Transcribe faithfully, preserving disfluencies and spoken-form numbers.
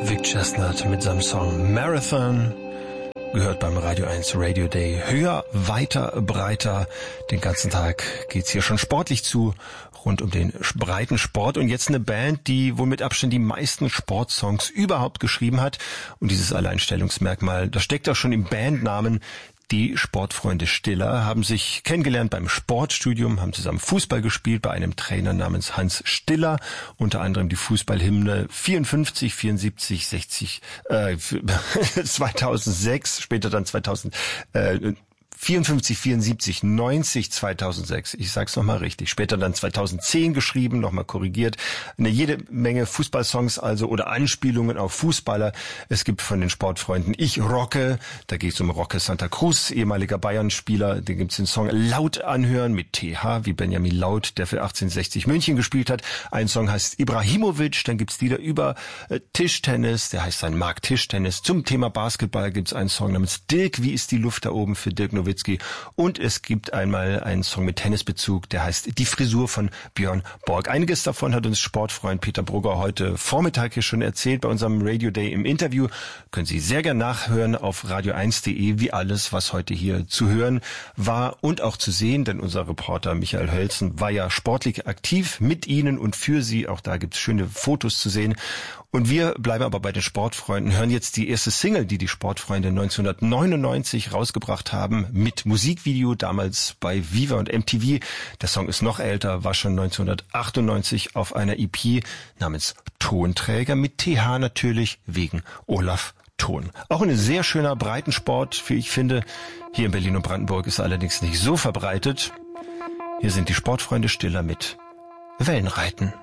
Vic Chestnut mit seinem Song Marathon, gehört beim Radio eins Radio Day. Höher, weiter, breiter. Den ganzen Tag geht's hier schon sportlich zu, rund um den breiten Sport. Und jetzt eine Band, die wohl mit Abstand die meisten Sportsongs überhaupt geschrieben hat. Und dieses Alleinstellungsmerkmal, das steckt auch schon im Bandnamen. Die Sportfreunde Stiller haben sich kennengelernt beim Sportstudium, haben zusammen Fußball gespielt bei einem Trainer namens Hans Stiller, unter anderem die Fußballhymne vierundfünfzig, vierundsiebzig, sechzig, äh, zweitausendsechs, später dann zweitausend, äh, vierundfünfzig, vierundsiebzig, neunzig, zweitausendsechs, ich sag's nochmal richtig, später dann zweitausendzehn geschrieben, nochmal korrigiert, eine jede Menge Fußballsongs also oder Anspielungen auf Fußballer. Es gibt von den Sportfreunden Ich Rocke, da geht's um Roque Santa Cruz, ehemaliger Bayern-Spieler, da gibt's den Song Laut anhören mit T H, wie Benjamin Laut, der für achtzehnhundertsechzig München gespielt hat. Ein Song heißt Ibrahimovic, dann gibt's Lieder über äh, Tischtennis, der heißt dann Mark Tischtennis. Zum Thema Basketball gibt's einen Song namens Dirk, wie ist die Luft da oben für Dirk Nowitzki. Und es gibt einmal einen Song mit Tennisbezug, der heißt Die Frisur von Björn Borg. Einiges davon hat uns Sportfreund Peter Brugger heute Vormittag hier schon erzählt bei unserem Radio Day im Interview. Können Sie sehr gern nachhören auf radio eins punkt de, wie alles, was heute hier zu hören war und auch zu sehen, denn unser Reporter Michael Hölzen war ja sportlich aktiv mit Ihnen und für Sie. Auch da gibt es schöne Fotos zu sehen. Und wir bleiben aber bei den Sportfreunden, hören jetzt die erste Single, die die Sportfreunde neunzehnhundertneunundneunzig rausgebracht haben, mit Musikvideo, damals bei Viva und M T V. Der Song ist noch älter, war schon neunzehnhundertachtundneunzig auf einer E P namens Tonträger, mit T H natürlich, wegen Olaf Thon. Auch ein sehr schöner Breitensport, wie ich finde. Hier in Berlin und Brandenburg ist er allerdings nicht so verbreitet. Hier sind die Sportfreunde Stiller mit Wellenreiten.